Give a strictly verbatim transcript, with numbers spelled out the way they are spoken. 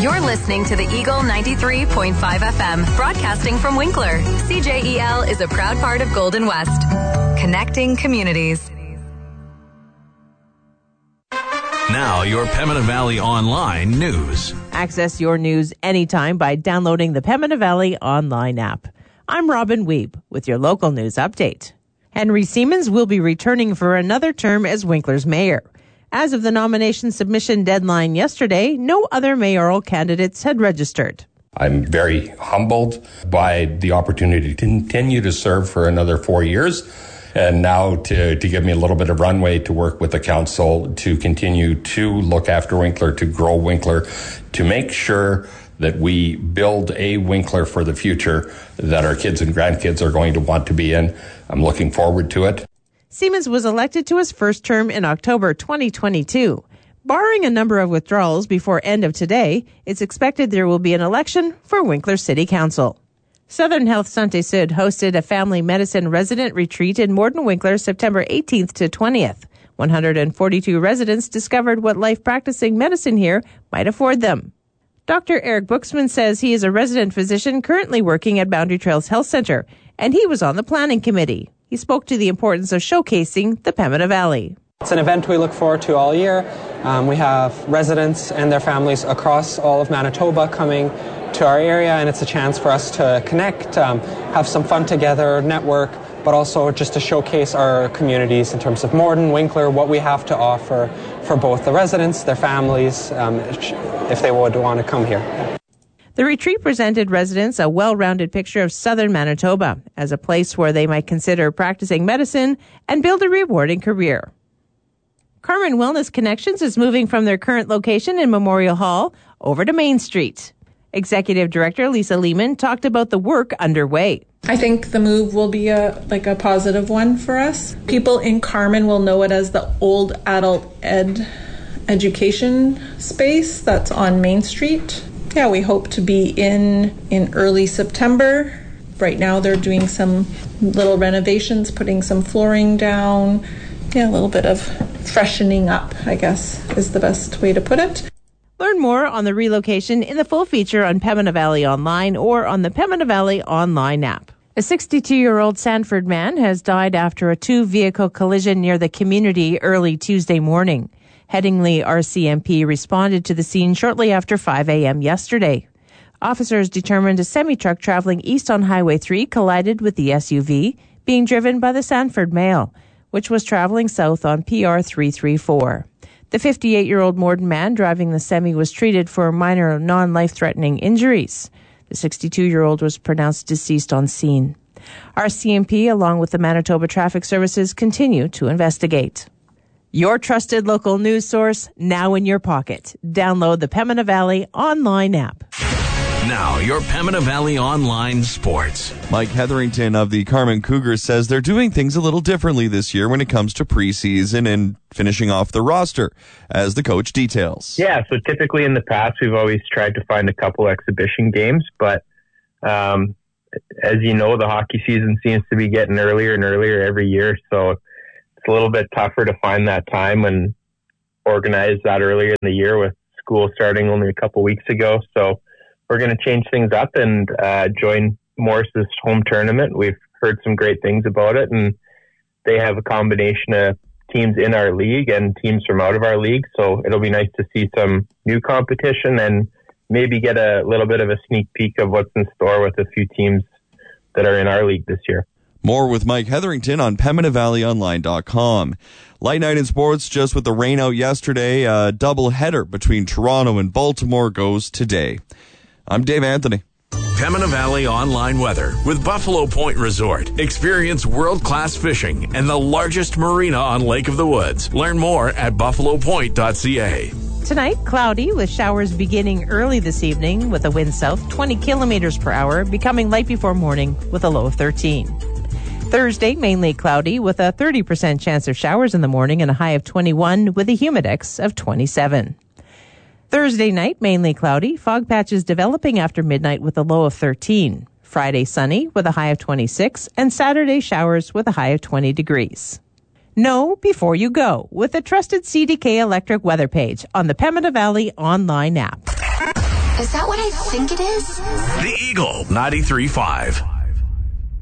You're listening to the Eagle ninety-three point five F M, broadcasting from Winkler. C J E L is a proud part of Golden West, connecting communities. Now, your Pembina Valley Online news. Access your news anytime by downloading the Pembina Valley Online app. I'm Robin Weeb with your local news update. Henry Siemens will be returning for another term as Winkler's mayor. As of the nomination submission deadline yesterday, no other mayoral candidates had registered. I'm very humbled by the opportunity to continue to serve for another four years. And now to, to give me a little bit of runway to work with the council to continue to look after Winkler, to grow Winkler, to make sure that we build a Winkler for the future that our kids and grandkids are going to want to be in. I'm looking forward to it. Siemens was elected to his first term in October twenty twenty-two. Barring a number of withdrawals before end of today, it's expected there will be an election for Winkler City Council. Southern Health Santé Sud hosted a family medicine resident retreat in Morden Winkler September eighteenth to twentieth. one hundred forty-two residents discovered what life practicing medicine here might afford them. Doctor Eric Buxman says he is a resident physician currently working at Boundary Trails Health Centre, and he was on the planning committee. He spoke to the importance of showcasing the Pembina Valley. It's an event we look forward to all year. Um, we have residents and their families across all of Manitoba coming to our area, and it's a chance for us to connect, um, have some fun together, network, but also just to showcase our communities in terms of Morden, Winkler, what we have to offer for both the residents, their families, um, if they would want to come here. The retreat presented residents a well-rounded picture of southern Manitoba as a place where they might consider practicing medicine and build a rewarding career. Carmen Wellness Connections is moving from their current location in Memorial Hall over to Main Street. Executive Director Lisa Lehman talked about the work underway. I think the move will be a like a positive one for us. People in Carmen will know it as the old adult ed education space that's on Main Street. Yeah, we hope to be in in early September. Right now they're doing some little renovations, putting some flooring down. Yeah, a little bit of freshening up, I guess, is the best way to put it. Learn more on the relocation in the full feature on Pembina Valley Online or on the Pembina Valley Online app. A sixty-two-year-old Sanford man has died after a two-vehicle collision near the community early Tuesday morning. Headingley R C M P responded to the scene shortly after five a.m. yesterday. Officers determined a semi-truck traveling east on Highway three collided with the S U V being driven by the Sanford Mail, which was traveling south on P R three thirty-four. The fifty-eight-year-old Morden man driving the semi was treated for minor non-life-threatening injuries. The sixty-two-year-old was pronounced deceased on scene. R C M P, along with the Manitoba Traffic Services, continue to investigate. Your trusted local news source, now in your pocket. Download the Pembina Valley Online app. Now, your Pembina Valley Online sports. Mike Hetherington of the Carmen Cougars says they're doing things a little differently this year when it comes to preseason and finishing off the roster, as the coach details. Yeah, so typically in the past, we've always tried to find a couple exhibition games, but um, as you know, the hockey season seems to be getting earlier and earlier every year, so it's a little bit tougher to find that time and organize that earlier in the year with school starting only a couple weeks ago. So we're going to change things up and uh, join Morris's home tournament. We've heard some great things about it, and they have a combination of teams in our league and teams from out of our league. So it'll be nice to see some new competition and maybe get a little bit of a sneak peek of what's in store with a few teams that are in our league this year. More with Mike Hetherington on Pembina Valley Online dot com. Light night in sports, just with the rain out yesterday, a double header between Toronto and Baltimore goes today. I'm Dave Anthony. Pembina Valley Online weather with Buffalo Point Resort. Experience world-class fishing and the largest marina on Lake of the Woods. Learn more at buffalo point dot c a. Tonight, cloudy with showers beginning early this evening with a wind south twenty kilometers per hour, becoming light before morning with a low of thirteen. Thursday, mainly cloudy with a thirty percent chance of showers in the morning and a high of twenty-one with a humidex of twenty-seven. Thursday night, mainly cloudy, fog patches developing after midnight with a low of thirteen. Friday, sunny with a high of twenty-six, and Saturday, showers with a high of twenty degrees. Know before you go with the trusted C D K Electric weather page on the Pembina Valley Online app. Is that what I think it is? The Eagle ninety-three point five.